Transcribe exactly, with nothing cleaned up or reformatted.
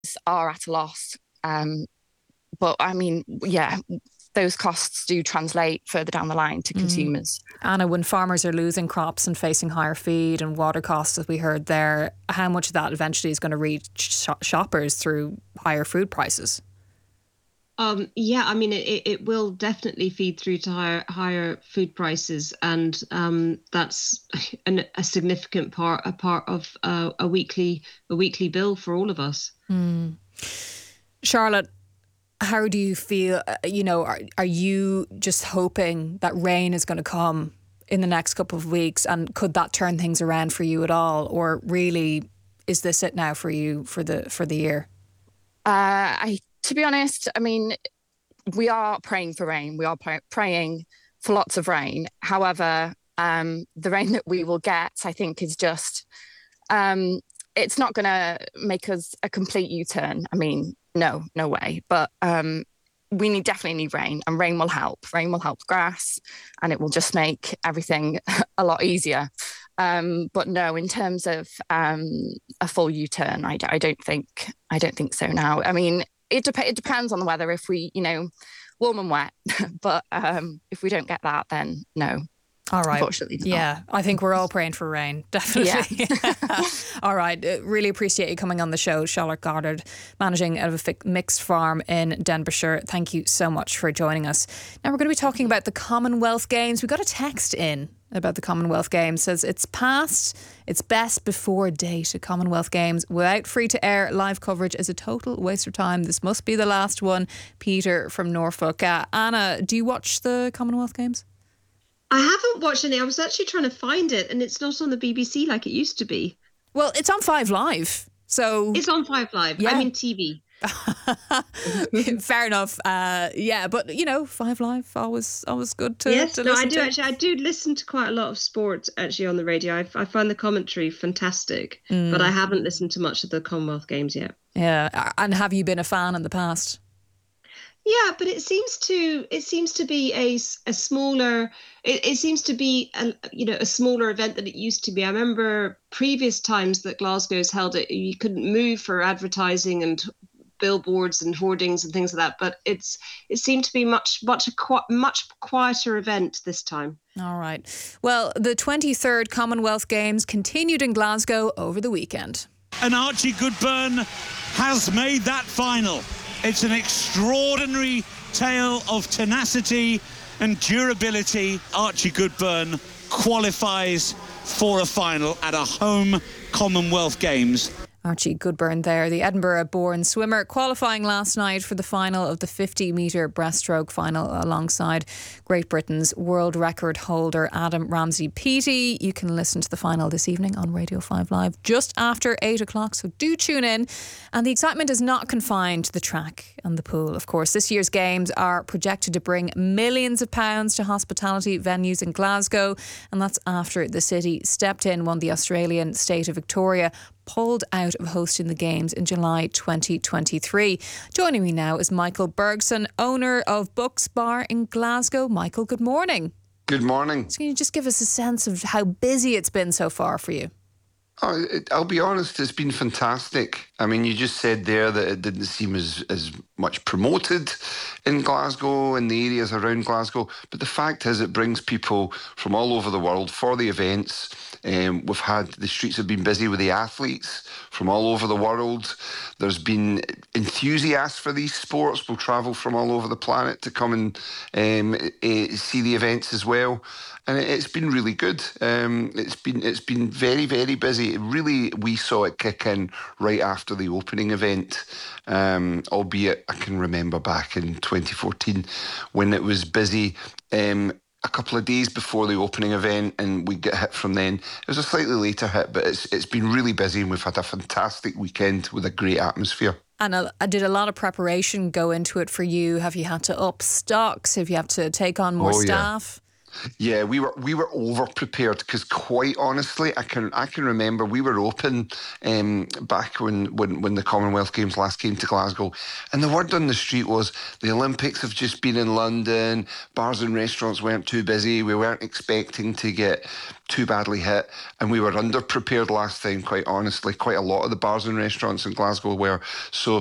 are at a loss. Um, but I mean, yeah, those costs do translate further down the line to consumers. Anna, when farmers are losing crops and facing higher feed and water costs, as we heard there, how much of that eventually is going to reach sh- shoppers through higher food prices? Um, yeah, I mean, it, it will definitely feed through to higher higher food prices, and um, that's an, a significant part a part of uh, a weekly a weekly bill for all of us. Mm. Charlotte, how do you feel? Uh, you know, are are you just hoping that rain is going to come in the next couple of weeks, and could that turn things around for you at all, or really is this it now for you for the for the year? Uh, I. To be honest, I mean, we are praying for rain. We are pray- praying for lots of rain. However, um, the rain that we will get, I think, is just, um, it's not going to make us a complete U-turn. I mean, no, no way. But um, we need definitely need rain, and rain will help. Rain will help grass, and it will just make everything a lot easier. Um, but no, in terms of um, a full U-turn, I, I don't think, I don't think so now. I mean, It, dep- it depends on the weather. If we, you know, warm and wet, but um, if we don't get that, then no. All right. Unfortunately, not. Yeah, I think we're all praying for rain, definitely. Yeah. All right. Uh, really appreciate you coming on the show, Charlotte Goddard, managing out of a fi- mixed farm in Denbighshire. Thank you so much for joining us. Now we're going to be talking about the Commonwealth Games. We got a text in about the Commonwealth Games. Says it's past its best before date. A Commonwealth Games without free to air live coverage is a total waste of time. This must be the last one. Peter from Norfolk. Uh, Anna, do you watch the Commonwealth Games? I haven't watched any. I was actually trying to find it, and it's not on the B B C like it used to be. Well, it's on Five Live, so it's on Five Live. Yeah. I mean T V. Fair enough. Uh, yeah, but you know, Five Live always always good to. Yes, to no, listen I do to. actually. I do listen to quite a lot of sport actually on the radio. I, I find the commentary fantastic, mm. but I haven't listened to much of the Commonwealth Games yet. Yeah, and have you been a fan in the past? Yeah, but it seems to it seems to be a, a smaller it, it seems to be a you know a smaller event than it used to be. I remember previous times that Glasgow's held it, you couldn't move for advertising and billboards and hoardings and things like that. But it's it seemed to be much much a much quieter event this time. All right. Well, the twenty-third Commonwealth Games continued in Glasgow over the weekend. And Archie Goodburn has made that final. It's an extraordinary tale of tenacity and durability. Archie Goodburn qualifies for a final at a home Commonwealth Games. Archie Goodburn there, the Edinburgh-born swimmer, qualifying last night for the final of the fifty metre breaststroke final alongside Great Britain's world record holder Adam Ramsey-Peaty. You can listen to the final this evening on Radio five Live just after eight o'clock, so do tune in. And the excitement is not confined to the track and the pool. Of course, this year's games are projected to bring millions of pounds to hospitality venues in Glasgow, and that's after the city stepped in when the Australian state of Victoria pulled out of hosting the Games in July twenty twenty-three. Joining me now is Michael Bergson, owner of Bucks Bar in Glasgow. Michael, good morning. Good morning. So can you just give us a sense of how busy it's been so far for you? Oh, it, I'll be honest, it's been fantastic. I mean, you just said there that it didn't seem as, as much promoted in Glasgow and the areas around Glasgow. But the fact is it brings people from all over the world for the events. Um, we've had, the streets have been busy with the athletes from all over the world. There's been enthusiasts for these sports will travel from all over the planet to come and um, uh, see the events as well. And it's been really good. Um, it's been it's been very, very busy. It really, we saw it kick in right after the opening event, um, albeit I can remember back in twenty fourteen when it was busy um, a couple of days before the opening event, and we get hit from then. It was a slightly later hit, but it's it's been really busy, and we've had a fantastic weekend with a great atmosphere. And uh, did a lot of preparation go into it for you? Have you had to up stocks? Have you had to take on more oh, staff? Yeah. Yeah, we were we were over prepared because, quite honestly, I can I can remember we were open um, back when, when when the Commonwealth Games last came to Glasgow, and the word on the street was the Olympics have just been in London. Bars and restaurants weren't too busy. We weren't expecting to get too badly hit, and we were underprepared last time. Quite honestly, quite a lot of the bars and restaurants in Glasgow were. So